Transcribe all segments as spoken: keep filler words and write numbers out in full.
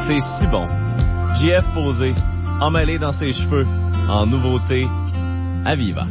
C'est si bon. J F posé, emmêlé dans ses cheveux, en nouveauté, Aviva.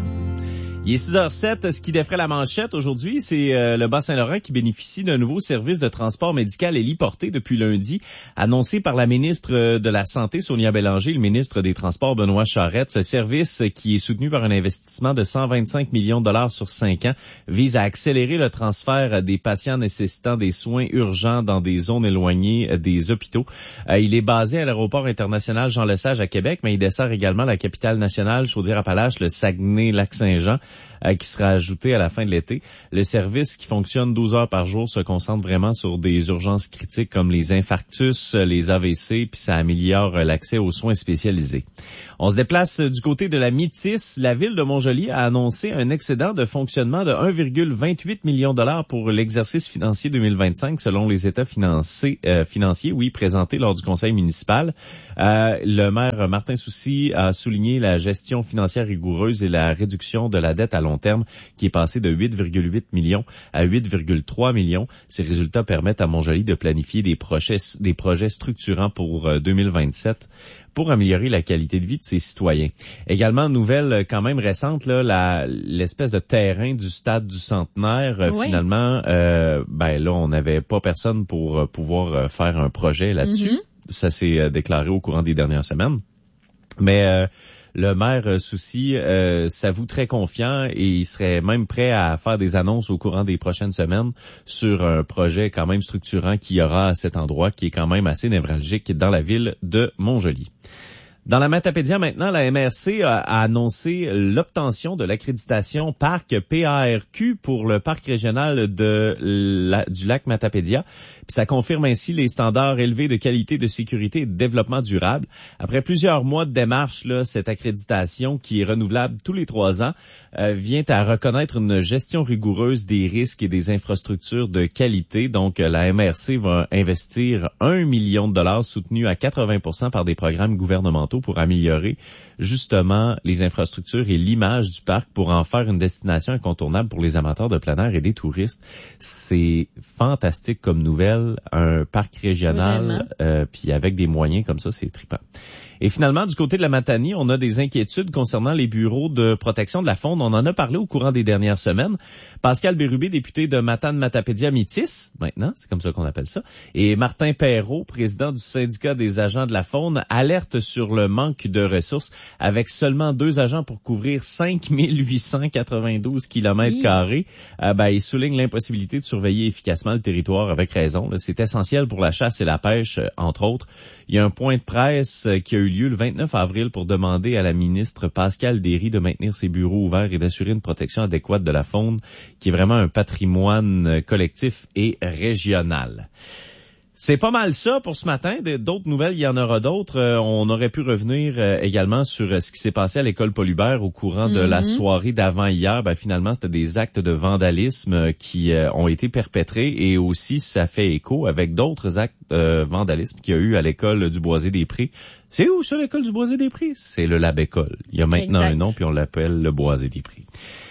Il est six heures sept, ce qui défraie la manchette aujourd'hui, c'est euh, le Bas-Saint-Laurent qui bénéficie d'un nouveau service de transport médical héliporté depuis lundi, annoncé par la ministre de la Santé, Sonia Bélanger, le ministre des Transports, Benoît Charette. Ce service, qui est soutenu par un investissement de cent vingt-cinq millions de dollars sur cinq ans, vise à accélérer le transfert des patients nécessitant des soins urgents dans des zones éloignées des hôpitaux. Euh, il est basé à l'aéroport international Jean-Lesage à Québec, mais il dessert également la capitale nationale, Chaudière-Appalaches, le Saguenay-Lac-Saint-Jean, Euh, qui sera ajouté à la fin de l'été. Le service, qui fonctionne douze heures par jour, se concentre vraiment sur des urgences critiques comme les infarctus, les A V C, puis ça améliore l'accès aux soins spécialisés. On se déplace du côté de la Métis. La ville de Montjoly a annoncé un excédent de fonctionnement de un virgule vingt-huit million de dollars pour l'exercice financier deux mille vingt-cinq, selon les états financiers, euh, financiers, oui, présentés lors du conseil municipal. Euh, le maire Martin Soucy a souligné la gestion financière rigoureuse et la réduction de la dette à long terme, qui est passée de huit virgule huit millions à huit virgule trois millions. Ces résultats permettent à Montjoly de planifier des projets, des projets structurants pour deux mille vingt-sept pour améliorer la qualité de vie de ses citoyens. Également, nouvelle quand même récente, là, la, l'espèce de terrain du stade du Centenaire, oui. Finalement, euh, ben là, on n'avait pas personne pour pouvoir faire un projet là-dessus. Mm-hmm. Ça s'est déclaré au courant des dernières semaines. Mais euh, le maire Soucy euh, s'avoue très confiant et il serait même prêt à faire des annonces au courant des prochaines semaines sur un projet quand même structurant qu'il y aura à cet endroit qui est quand même assez névralgique dans la ville de Montjoly. Dans la Matapédia maintenant, la M R C a, a annoncé l'obtention de l'accréditation Parc P A R Q pour le parc régional de la, du lac Matapédia. Puis ça confirme ainsi les standards élevés de qualité, de sécurité et de développement durable. Après plusieurs mois de démarche, là, cette accréditation, qui est renouvelable tous les trois ans, euh, vient à reconnaître une gestion rigoureuse des risques et des infrastructures de qualité. Donc, la M R C va investir un million de dollars soutenus à quatre-vingts pour cent par des programmes gouvernementaux pour améliorer justement les infrastructures et l'image du parc pour en faire une destination incontournable pour les amateurs de plein air et des touristes. C'est fantastique comme nouvelle, un parc régional, euh, puis avec des moyens comme ça, c'est trippant. Et finalement, du côté de la Matanie, on a des inquiétudes concernant les bureaux de protection de la faune. On en a parlé au courant des dernières semaines. Pascal Bérubé, député de Matane-Matapédia-Métis, maintenant, c'est comme ça qu'on appelle ça, et Martin Perrault, président du syndicat des agents de la faune, alerte sur le manque de ressources avec seulement deux agents pour couvrir cinq mille huit cent quatre-vingt-douze kilomètres carrés. Euh, ben, il souligne l'impossibilité de surveiller efficacement le territoire avec raison. Là. C'est essentiel pour la chasse et la pêche, entre autres. Il y a un point de presse qui a eu lieu le vingt-neuf avril pour demander à la ministre Pascale Derry de maintenir ses bureaux ouverts et d'assurer une protection adéquate de la faune, qui est vraiment un patrimoine collectif et régional. C'est pas mal ça pour ce matin. D'autres nouvelles, il y en aura d'autres. Euh, on aurait pu revenir euh, également sur euh, ce qui s'est passé à l'école Paul Hubert au courant de mm-hmm. la soirée d'avant-hier. Ben, finalement, c'était des actes de vandalisme euh, qui euh, ont été perpétrés et aussi ça fait écho avec d'autres actes de euh, vandalisme qu'il y a eu à l'école du Boisé-des-Prés. C'est où ça, l'école du Boisé-des-Prés? C'est le Lab-École. Il y a maintenant exact. Un nom puis on l'appelle le Boisé-des-Prés.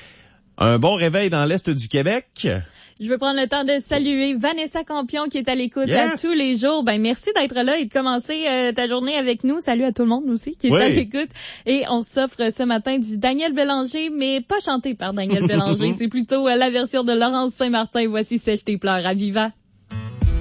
Un bon réveil dans l'Est du Québec. Je veux prendre le temps de saluer Vanessa Campion qui est à l'écoute yes. à tous les jours. Ben merci d'être là et de commencer euh, ta journée avec nous. Salut à tout le monde aussi qui est oui. à l'écoute. Et on s'offre ce matin du Daniel Bélanger, mais pas chanté par Daniel Bélanger. C'est plutôt euh, la version de Laurence Saint-Martin. Voici Sèche tes pleurs à Viva.